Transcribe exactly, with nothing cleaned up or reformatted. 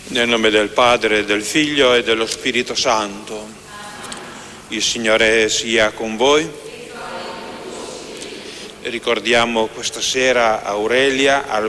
Nel nome del Padre, del Figlio e dello Spirito Santo. Il Signore sia con voi. Ricordiamo questa sera Aurelia,